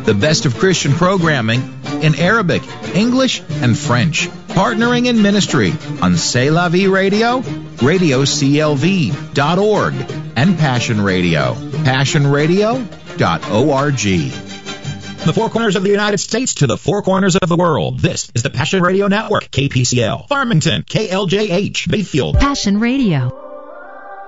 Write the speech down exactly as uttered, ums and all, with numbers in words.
The best of Christian programming in Arabic, English, and French. Partnering in ministry on C'est La Vie Radio, radio c l v dot org, and Passion Radio, passion radio dot org. From the four corners of the United States to the four corners of the world, this is the Passion Radio Network, K P C L, Farmington, K L J H, Bayfield. Passion Radio.